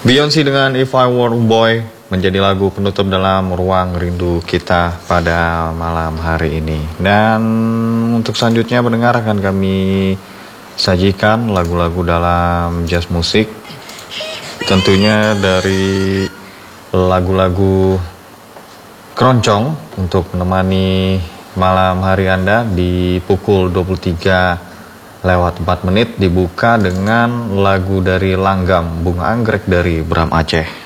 Beyonce dengan If I Were a Boy menjadi lagu penutup dalam ruang rindu kita pada malam hari ini. Dan untuk selanjutnya pendengar akan kami sajikan lagu-lagu dalam jazz musik. Tentunya dari lagu-lagu keroncong untuk menemani malam hari Anda di pukul 23:04 dibuka dengan lagu dari Langgam Bunga Anggrek dari Bram Aceh.